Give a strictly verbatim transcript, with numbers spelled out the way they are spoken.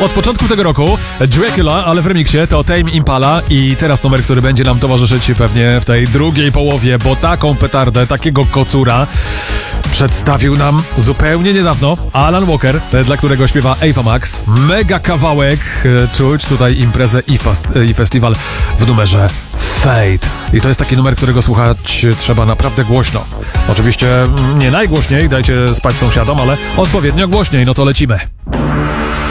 Od początku tego roku Dracula, ale w remiksie to Tame Impala i teraz numer, który będzie nam towarzyszyć pewnie w tej drugiej połowie, bo taką petardę, takiego kocura przedstawił nam zupełnie niedawno Alan Walker, dla którego śpiewa Ava Max. Mega kawałek, czuć tutaj imprezę i, fast, i festiwal w numerze Fate. I to jest taki numer, którego słuchać trzeba naprawdę głośno. Oczywiście nie najgłośniej, dajcie spać sąsiadom, ale odpowiednio głośniej, no to lecimy.